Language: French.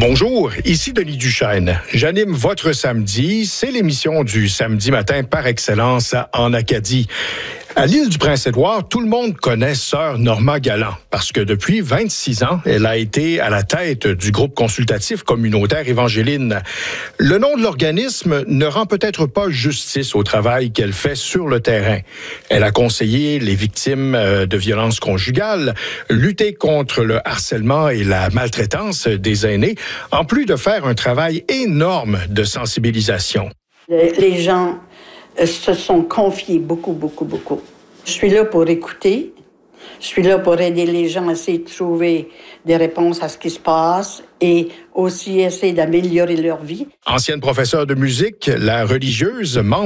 Bonjour, ici Denis Duchesne. J'anime Votre Samedi. C'est l'émission du samedi matin par excellence en Acadie. À l'île du Prince-Édouard, tout le monde connaît Sœur Norma Galland parce que depuis 26 ans, elle a été à la tête du groupe consultatif communautaire Évangéline. Le nom de l'organisme ne rend peut-être pas justice au travail qu'elle fait sur le terrain. Elle a conseillé les victimes de violences conjugales, lutté contre le harcèlement et la maltraitance des aînés, en plus de faire un travail énorme de sensibilisation. Les gens se sont confiés beaucoup. Je suis là pour écouter. Je suis là pour aider les gens à essayer de trouver des réponses à ce qui se passe et aussi essayer d'améliorer leur vie. Ancienne professeure de musique, la religieuse, membre